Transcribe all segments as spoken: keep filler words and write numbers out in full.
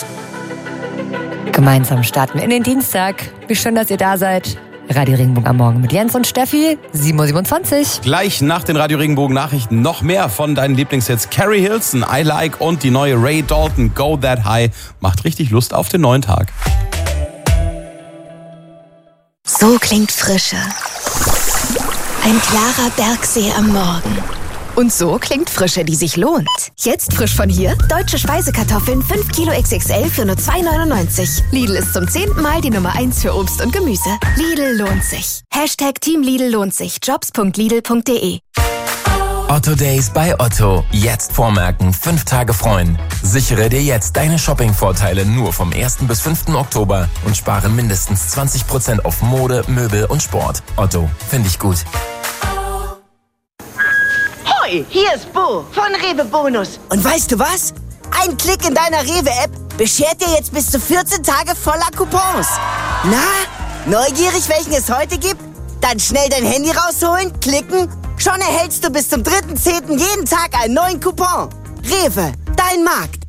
Gemeinsam starten wir in den Dienstag. Wie schön, dass ihr da seid. Radio Regenbogen am Morgen mit Jens und Steffi, sieben Uhr siebenundzwanzig. Gleich nach den Radio Regenbogen Nachrichten noch mehr von deinen Lieblingshits. Carrie Hilson, I Like und die neue Ray Dalton, Go That High. Macht richtig Lust auf den neuen Tag. So klingt Frische. Ein klarer Bergsee am Morgen. Und so klingt Frische, die sich lohnt. Jetzt frisch von hier, deutsche Speisekartoffeln fünf Kilo X X L für nur zwei neunundneunzig. Lidl ist zum zehnten Mal die Nummer eins für Obst und Gemüse. Lidl lohnt sich. Hashtag Team Lidl lohnt sich. Jobs punkt lidl punkt de. Otto Days bei Otto. Jetzt vormerken, fünf Tage freuen. Sichere dir jetzt deine Shopping-Vorteile nur vom ersten bis fünften Oktober und spare mindestens zwanzig Prozent auf Mode, Möbel und Sport. Otto, finde ich gut. Hoi, hier ist Bo von Rewe Bonus. Und weißt du was? Ein Klick in deiner Rewe-App beschert dir jetzt bis zu vierzehn Tage voller Coupons. Na, neugierig, welchen es heute gibt? Dann schnell dein Handy rausholen, klicken. Schon erhältst du bis zum dritten zehnten jeden Tag einen neuen Coupon. Rewe, dein Markt.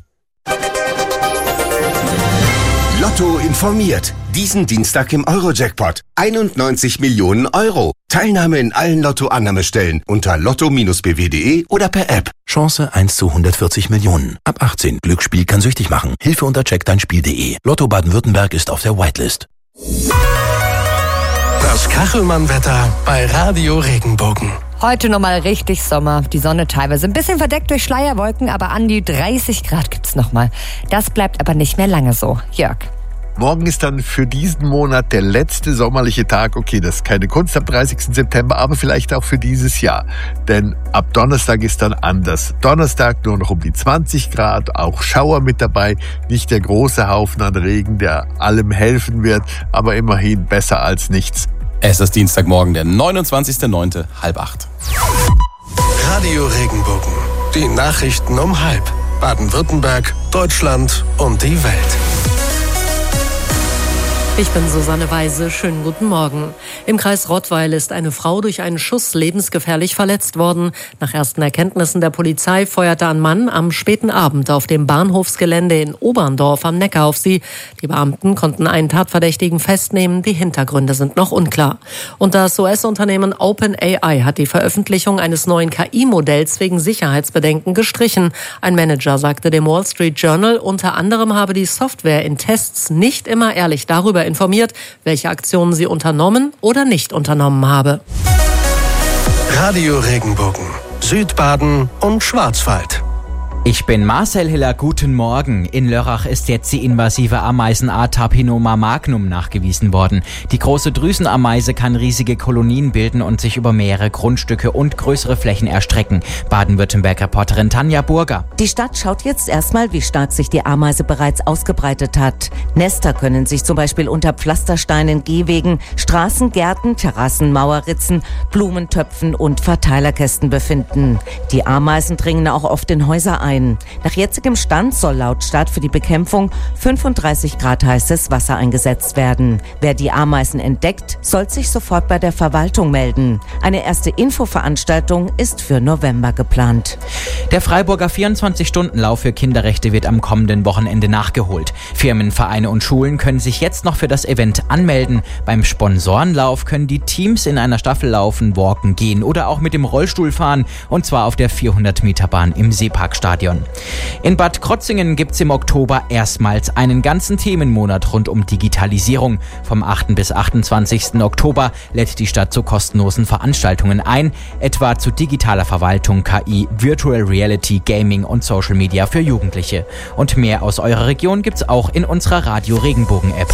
Lotto informiert. Diesen Dienstag im Euro-Jackpot. einundneunzig Millionen Euro. Teilnahme in allen Lotto-Annahmestellen unter lotto Bindestrich b w punkt de oder per App. Chance eins zu hundertvierzig Millionen. Ab achtzehn. Glücksspiel kann süchtig machen. Hilfe unter check dein Spiel punkt de. Lotto Baden-Württemberg ist auf der Whitelist. Das Kachelmann-Wetter bei Radio Regenbogen. Heute nochmal richtig Sommer. Die Sonne teilweise ein bisschen verdeckt durch Schleierwolken, aber an die dreißig Grad gibt's nochmal. Das bleibt aber nicht mehr lange so. Jörg. Morgen ist dann für diesen Monat der letzte sommerliche Tag. Okay, das ist keine Kunst am dreißigsten September, aber vielleicht auch für dieses Jahr. Denn ab Donnerstag ist dann anders. Donnerstag nur noch um die zwanzig Grad, auch Schauer mit dabei. Nicht der große Haufen an Regen, der allem helfen wird, aber immerhin besser als nichts. Es ist Dienstagmorgen, der neunundzwanzigster neunte halb acht. Radio Regenbogen. Die Nachrichten um halb. Baden-Württemberg, Deutschland und die Welt. Ich bin Susanne Weise. Schönen guten Morgen. Im Kreis Rottweil ist eine Frau durch einen Schuss lebensgefährlich verletzt worden. Nach ersten Erkenntnissen der Polizei feuerte ein Mann am späten Abend auf dem Bahnhofsgelände in Oberndorf am Neckar auf sie. Die Beamten konnten einen Tatverdächtigen festnehmen. Die Hintergründe sind noch unklar. Und das U S-Unternehmen OpenAI hat die Veröffentlichung eines neuen K I-Modells wegen Sicherheitsbedenken gestrichen. Ein Manager sagte dem Wall Street Journal, unter anderem habe die Software in Tests nicht immer ehrlich darüber informiert, welche Aktionen sie unternommen oder nicht unternommen habe. Radio Regenbogen, Südbaden und Schwarzwald. Ich bin Marcel Hiller, guten Morgen. In Lörrach ist jetzt die invasive Ameisenart Tapinoma magnum nachgewiesen worden. Die große Drüsenameise kann riesige Kolonien bilden und sich über mehrere Grundstücke und größere Flächen erstrecken. Baden-Württemberg-Reporterin Tanja Burger. Die Stadt schaut jetzt erstmal, wie stark sich die Ameise bereits ausgebreitet hat. Nester können sich zum Beispiel unter Pflastersteinen, Gehwegen, Straßen, Gärten, Terrassen, Mauerritzen, Blumentöpfen und Verteilerkästen befinden. Die Ameisen dringen auch oft in Häuser ein. Nach jetzigem Stand soll laut Stadt für die Bekämpfung fünfunddreißig Grad heißes Wasser eingesetzt werden. Wer die Ameisen entdeckt, soll sich sofort bei der Verwaltung melden. Eine erste Infoveranstaltung ist für November geplant. Der Freiburger vierundzwanzig-Stunden-Lauf für Kinderrechte wird am kommenden Wochenende nachgeholt. Firmen, Vereine und Schulen können sich jetzt noch für das Event anmelden. Beim Sponsorenlauf können die Teams in einer Staffel laufen, walken, gehen oder auch mit dem Rollstuhl fahren, und zwar auf der vierhundert Meter Bahn im Seeparkstadion. In Bad Krotzingen gibt's im Oktober erstmals einen ganzen Themenmonat rund um Digitalisierung. Vom achten bis achtundzwanzigsten Oktober lädt die Stadt zu kostenlosen Veranstaltungen ein, etwa zu digitaler Verwaltung, K I, Virtual Reality, Gaming und Social Media für Jugendliche. Und mehr aus eurer Region gibt's auch in unserer Radio Regenbogen App.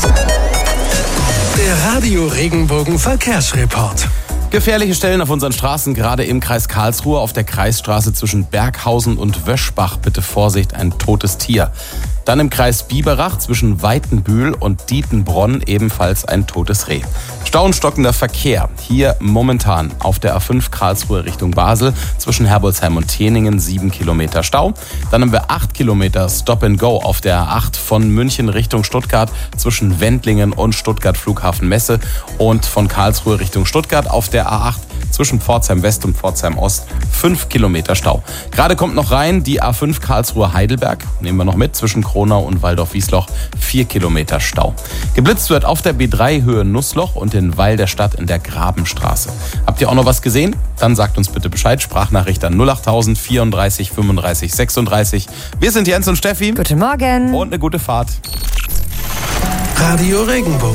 Der Radio Regenbogen Verkehrsreport. Gefährliche Stellen auf unseren Straßen, gerade im Kreis Karlsruhe auf der Kreisstraße zwischen Berghausen und Wöschbach. Bitte Vorsicht, ein totes Tier. Dann im Kreis Biberach zwischen Weitenbühl und Dietenbronn ebenfalls ein totes Reh. Stau und stockender Verkehr. Hier momentan auf der A fünf Karlsruhe Richtung Basel zwischen Herbolzheim und Teningen sieben Kilometer Stau. Dann haben wir acht Kilometer Stop and Go auf der A acht von München Richtung Stuttgart zwischen Wendlingen und Stuttgart Flughafen Messe und von Karlsruhe Richtung Stuttgart auf der A acht zwischen Pforzheim West und Pforzheim Ost fünf Kilometer Stau. Gerade kommt noch rein die A fünf Karlsruhe-Heidelberg. Nehmen wir noch mit, zwischen Kronau und Waldorf-Wiesloch vier Kilometer Stau. Geblitzt wird auf der B drei Höhe Nussloch und in Weil der Stadt in der Grabenstraße. Habt ihr auch noch was gesehen? Dann sagt uns bitte Bescheid. Sprachnachricht an null achttausend vierunddreißig fünfunddreißig sechsunddreißig. Wir sind Jens und Steffi. Guten Morgen. Und eine gute Fahrt. Radio Regenbogen.